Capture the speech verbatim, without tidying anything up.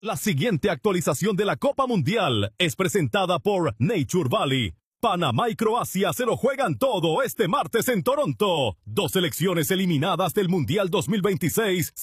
La siguiente actualización de la Copa Mundial es presentada por Nature Valley. Panamá y Croacia se lo juegan todo este martes en Toronto. Dos selecciones eliminadas del Mundial dos mil veintiséis